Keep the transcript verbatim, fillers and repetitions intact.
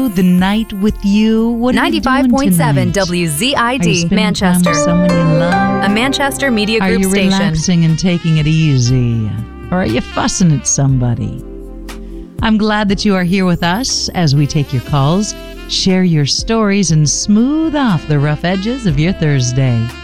The night with you. What are you doing ninety-five point seven tonight? W Z I Are you D, spending Manchester. time with someone you love? A Manchester Media Are Group you station. relaxing and taking it easy? Or are you fussing at somebody? I'm glad that you are here with us as we take your calls, share your stories, and smooth off the rough edges of your Thursday.